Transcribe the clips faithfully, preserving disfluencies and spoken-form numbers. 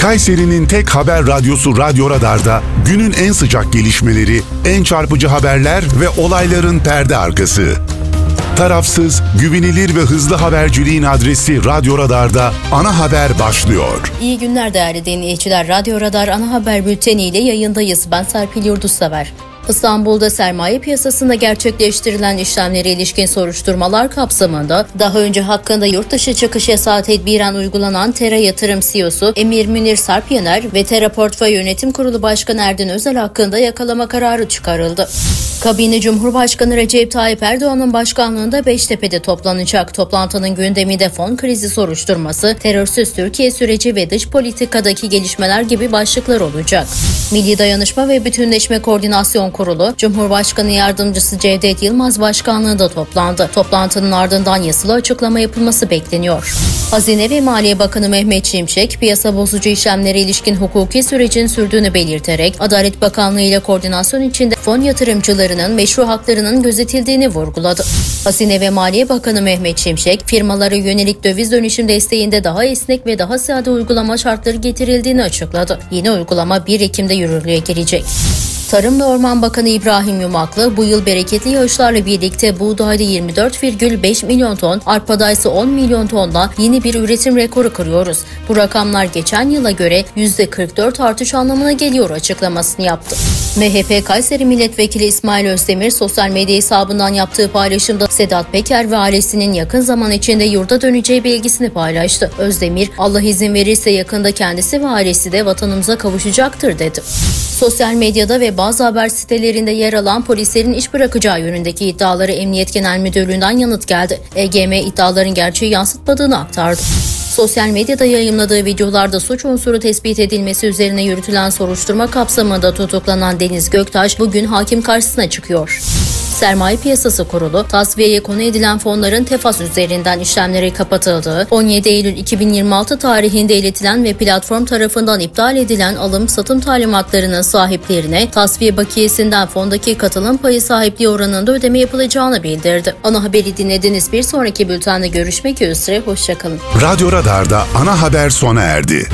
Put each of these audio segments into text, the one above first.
Kayseri'nin tek haber radyosu Radyo Radar'da günün en sıcak gelişmeleri, en çarpıcı haberler ve olayların perde arkası. Tarafsız, güvenilir ve hızlı haberciliğin adresi Radyo Radar'da ana haber başlıyor. İyi günler değerli dinleyiciler. Radyo Radar ana haber bülteni ile yayındayız. Ben Serpil Yurdusever. İstanbul'da sermaye piyasasında gerçekleştirilen işlemlere ilişkin soruşturmalar kapsamında daha önce hakkında yurt dışı çıkış yasağı tedbiren uygulanan Tera Yatırım C E O'su Emir Münir Sarpyener ve Tera Portföy Yönetim Kurulu Başkanı Erdin Özel hakkında yakalama kararı çıkarıldı. Kabine Cumhurbaşkanı Recep Tayyip Erdoğan'ın başkanlığında Beştepe'de toplanacak. Toplantının gündeminde fon krizi soruşturması, terörsüz Türkiye süreci ve dış politikadaki gelişmeler gibi başlıklar olacak. Milli Dayanışma ve Bütünleşme Koordinasyon Kurulu, Cumhurbaşkanı Yardımcısı Cevdet Yılmaz başkanlığında toplandı. Toplantının ardından yazılı açıklama yapılması bekleniyor. Hazine ve Maliye Bakanı Mehmet Şimşek, piyasa bozucu işlemlere ilişkin hukuki sürecin sürdüğünü belirterek, Adalet Bakanlığı ile koordinasyon içinde fon yatırımcılarının meşru haklarının gözetildiğini vurguladı. Hazine ve Maliye Bakanı Mehmet Şimşek, firmalara yönelik döviz dönüşüm desteğinde daha esnek ve daha sade uygulama şartları getirildiğini açıkladı. Yeni uygulama bir Ekim'de yürürlüğe girecek. Tarım ve Orman Bakanı İbrahim Yumaklı, bu yıl bereketli yağışlarla birlikte buğdayda yirmi dört virgül beş milyon ton, arpada ise on milyon tonla yeni bir üretim rekoru kırıyoruz. Bu rakamlar geçen yıla göre yüzde kırk dört artış anlamına geliyor açıklamasını yaptı. M H P Kayseri Milletvekili İsmail Özdemir, sosyal medya hesabından yaptığı paylaşımda Sedat Peker ve ailesinin yakın zaman içinde yurda döneceği bilgisini paylaştı. Özdemir, Allah izin verirse yakında kendisi ve ailesi de vatanımıza kavuşacaktır dedi. Sosyal medyada ve bazı haber sitelerinde yer alan polislerin iş bırakacağı yönündeki iddiaları Emniyet Genel Müdürlüğü'nden yanıt geldi. E G M iddiaların gerçeği yansıtmadığını aktardı. Sosyal medyada yayımladığı videolarda suç unsuru tespit edilmesi üzerine yürütülen soruşturma kapsamında tutuklanan Deniz Göktaş bugün hakim karşısına çıkıyor. Sermaye Piyasası Kurulu, tasfiyeye konu edilen fonların Tefas üzerinden işlemleri kapatıldığı, on yedi Eylül iki bin yirmi altı tarihinde iletilen ve platform tarafından iptal edilen alım-satım talimatlarının sahiplerine tasfiye bakiyesinden fondaki katılım payı sahipliği oranında ödeme yapılacağını bildirdi. Ana haberi dinlediniz. Bir sonraki bültende görüşmek üzere. Hoşçakalın. Radyo Radar'da ana haber sona erdi.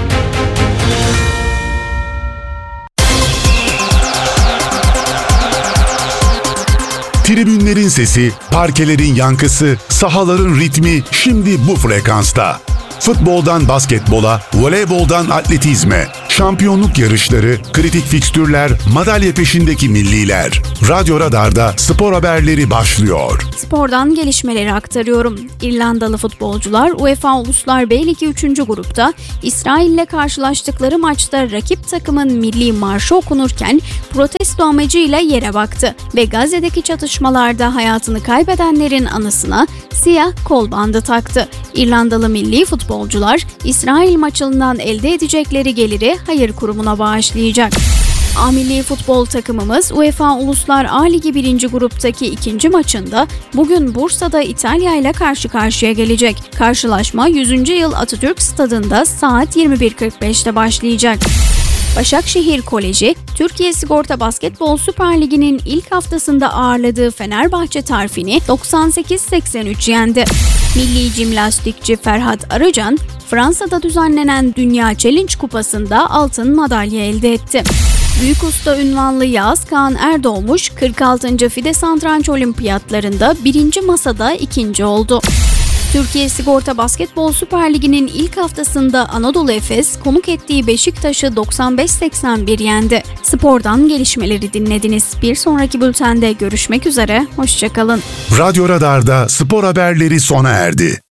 Tribünlerin sesi, parkelerin yankısı, sahaların ritmi şimdi bu frekansta. Futboldan basketbola, voleyboldan atletizme, şampiyonluk yarışları, kritik fikstürler, madalya peşindeki milliler. Radyo Radar'da spor haberleri başlıyor. Spordan gelişmeleri aktarıyorum. İrlandalı futbolcular UEFA Uluslar B Ligi üçüncü grupta İsrail ile karşılaştıkları maçta rakip takımın milli marşı okunurken protesto amacıyla yere baktı ve Gazze'deki çatışmalarda hayatını kaybedenlerin anısına siyah kol bandı taktı. İrlandalı milli futbolcular İsrail maçından elde edecekleri geliri hayır kurumuna bağışlayacak. A milli futbol takımımız UEFA Uluslar A Ligi birinci gruptaki ikinci maçında bugün Bursa'da İtalya ile karşı karşıya gelecek. Karşılaşma yüzüncü yıl Atatürk Stadı'nda saat yirmi bir kırk beşte başlayacak. Başakşehir Koleji, Türkiye Sigorta Basketbol Süper Ligi'nin ilk haftasında ağırladığı Fenerbahçe Tarfin'i doksan sekiz seksen üç yendi. Milli jimnastikçi Ferhat Arıcan, Fransa'da düzenlenen Dünya Challenge Kupası'nda altın madalya elde etti. Büyük usta unvanlı Yağız Kağan Erdoğmuş, kırk altıncı FIDE Satranç Olimpiyatlarında birinci masada ikinci oldu. Türkiye Sigorta Basketbol Süper Ligi'nin ilk haftasında Anadolu Efes konuk ettiği Beşiktaş'ı doksan beş seksen bir yendi. Spordan gelişmeleri dinlediniz. Bir sonraki bültende görüşmek üzere, hoşçakalın. Radyo Radar'da spor haberleri sona erdi.